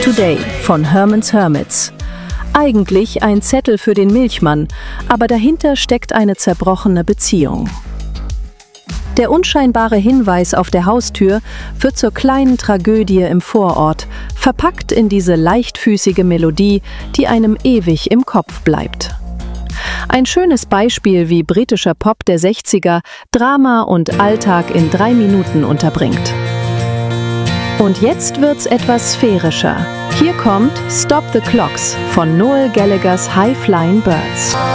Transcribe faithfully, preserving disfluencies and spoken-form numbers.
Today von Herman's Hermits. Eigentlich ein Zettel für den Milchmann, aber dahinter steckt eine zerbrochene Beziehung. Der unscheinbare Hinweis auf der Haustür wird zur kleinen Tragödie im Vorort, verpackt in diese leichtfüßige Melodie, die einem ewig im Kopf bleibt. Ein schönes Beispiel, wie britischer Pop der sechziger Drama und Alltag in drei Minuten unterbringt. Und jetzt wird's etwas sphärischer. Hier kommt Stop the Clocks von Noel Gallaghers High Flying Birds.